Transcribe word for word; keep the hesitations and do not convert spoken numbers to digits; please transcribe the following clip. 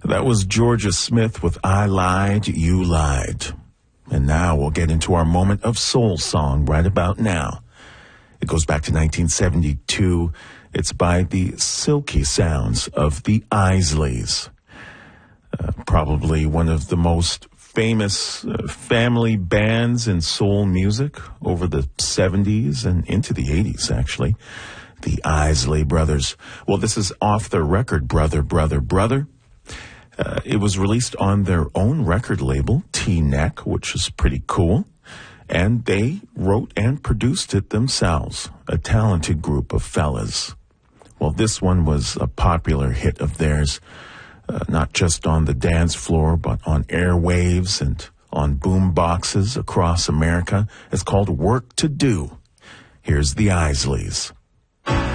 That was Georgia Smith with I Lied, You Lied. And now we'll get into our moment of soul song right about now. It goes back to nineteen seventy-two. It's by the Silky Sounds of the Isleys. Uh, probably one of the most famous uh, family bands in soul music over the seventies and into the eighties, actually. The Isley Brothers. Well, this is off their record, Brother, Brother, Brother. Uh, it was released on their own record label, T-Neck, which is pretty cool. And they wrote and produced it themselves, a talented group of fellas. Well, this one was a popular hit of theirs, uh, not just on the dance floor, but on airwaves and on boom boxes across America. It's called Work to Do. Here's the Isleys.